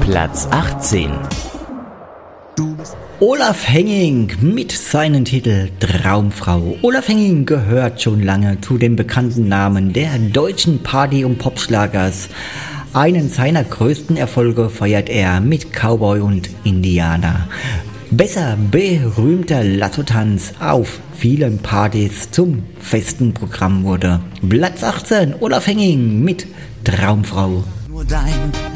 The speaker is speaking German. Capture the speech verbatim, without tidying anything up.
Platz achtzehn. Olaf Henning mit seinem Titel Traumfrau. Olaf Henning gehört schon lange zu den bekannten Namen der deutschen Party- und Popschlagers. Einen seiner größten Erfolge feiert er mit Cowboy und Indianer. Besser berühmter Lasso-Tanz auf vielen Partys zum festen Programm wurde. Platz achtzehn, Olaf Henning mit Traumfrau. Nur dein